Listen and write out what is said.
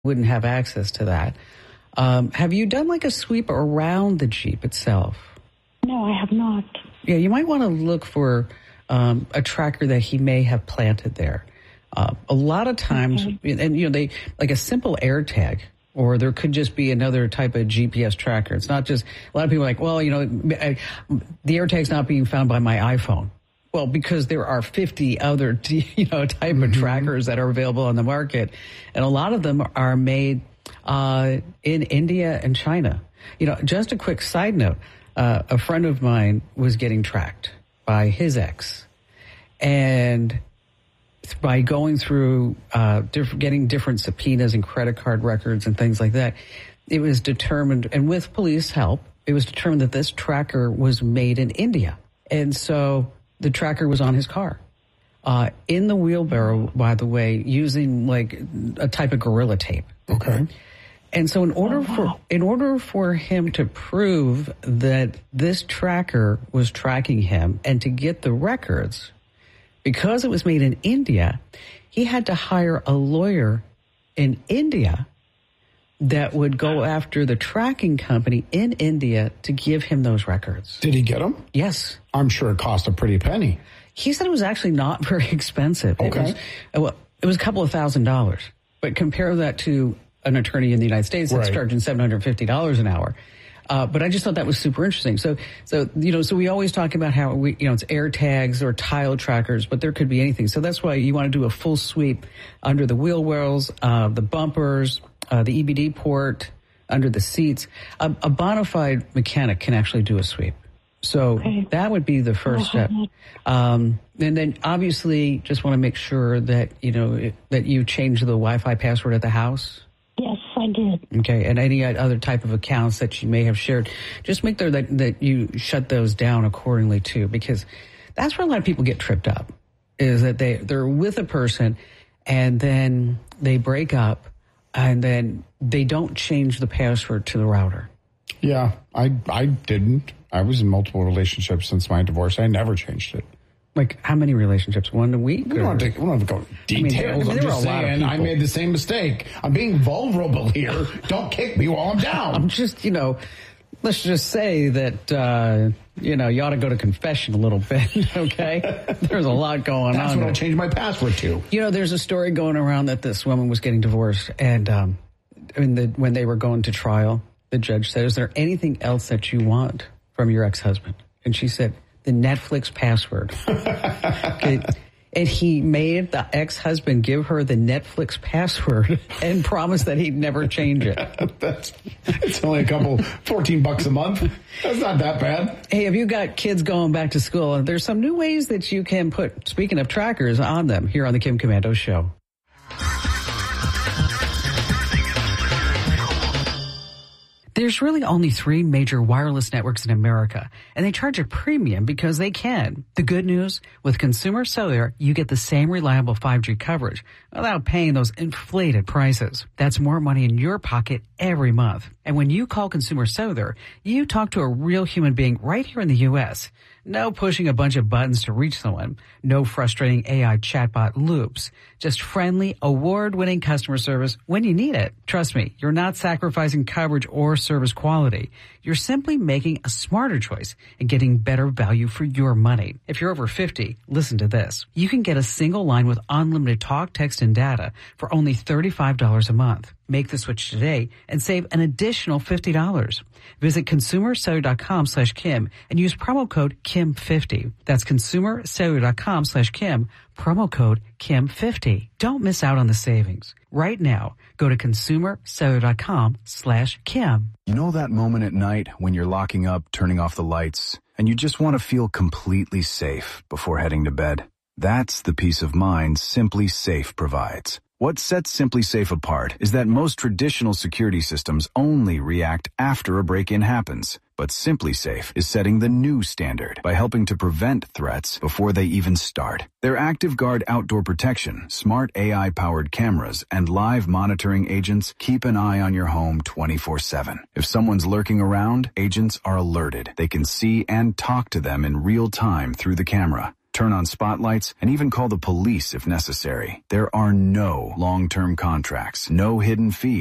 wouldn't have access to that. Have you done like a sweep around the Jeep itself? No, I have not. Yeah, you might want to look for a tracker that he may have planted there. A lot of times, and they like a simple AirTag, or there could just be another type of GPS tracker. It's not just, a lot of people are like, well, the AirTag's not being found by my iPhone. Well, because there are 50 other, type of trackers that are available on the market. And a lot of them are made in India and China. Just a quick side note, a friend of mine was getting tracked by his ex. And by going through getting different subpoenas and credit card records and things like that, it was determined, and with police help, it was determined that this tracker was made in India. And so the tracker was on his car, in the wheelbarrow, by the way, using like a type of Gorilla Tape. Okay. And so in order for him to prove that this tracker was tracking him and to get the records, because it was made in India, he had to hire a lawyer in India that would go after the tracking company in India to give him those records. Did he get them? Yes. I'm sure it cost a pretty penny. He said it was actually not very expensive. Okay. It was a couple of $1,000s. But compare that to an attorney in the United States that's charging $750 an hour. But I just thought that was super interesting. So we always talk about how it's AirTags or tile trackers, but there could be anything. So that's why you want to do a full sweep under the wheel wells, the bumpers, the EBD port, under the seats. A bona fide mechanic can actually do a sweep. So that would be the first step. And then obviously just want to make sure that, that you change the Wi-Fi password at the house. Yes, I did. Okay, and any other type of accounts that you may have shared, just make sure that you shut those down accordingly too, because that's where a lot of people get tripped up, is that they're with a person and then they break up and then they don't change the password to the router. Yeah, I didn't. I was in multiple relationships since my divorce. I never changed it. Like, how many relationships? One a week? We don't have to go into details. I'm just saying I made the same mistake. I'm being vulnerable here. Don't kick me while I'm down. I'm just, let's just say that, you ought to go to confession a little bit, okay? There's a lot going on. That's what I changed my password to. There's a story going around that this woman was getting divorced, and when they were going to trial, the judge said, is there anything else that you want from your ex-husband? And she said, the Netflix password. Okay. And he made the ex-husband give her the Netflix password and promised that he'd never change it. It's only $14 a month. That's not that bad. Hey, have you got kids going back to school? There's some new ways that you can put, speaking of trackers, on them here on the Kim Komando Show. There's really only 3 major wireless networks in America, and they charge a premium because they can. The good news, with Consumer Cellular, you get the same reliable 5G coverage without paying those inflated prices. That's more money in your pocket every month. And when you call Consumer Cellular, you talk to a real human being right here in the U.S. No pushing a bunch of buttons to reach someone. No frustrating AI chatbot loops. Just friendly, award-winning customer service when you need it. Trust me, you're not sacrificing coverage or service quality. You're simply making a smarter choice and getting better value for your money. If you're over 50, listen to this. You can get a single line with unlimited talk, text, and data for only $35 a month. Make the switch today and save an additional $50. Visit consumercellular.com/Kim and use promo code KIM50. That's consumercellular.com/Kim, promo code KIM50. Don't miss out on the savings. Right now, go to consumercellular.com/Kim. You know that moment at night when you're locking up, turning off the lights, and you just want to feel completely safe before heading to bed? That's the peace of mind Simply Safe provides. What sets Simply Safe apart is that most traditional security systems only react after a break-in happens. But Simply Safe is setting the new standard by helping to prevent threats before they even start. Their ActiveGuard outdoor protection, smart AI-powered cameras, and live monitoring agents keep an eye on your home 24/7. If someone's lurking around, agents are alerted. They can see and talk to them in real time through the camera. turn on spotlights, and even call the police if necessary. There are no long-term contracts, no hidden fees.